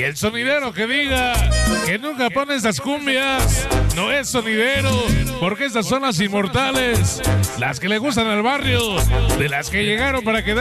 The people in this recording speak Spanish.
el sonidero que diga que nunca pone esas cumbias no es sonidero, porque estas son las inmortales, las que le gustan al barrio, de las que llegaron para quedar.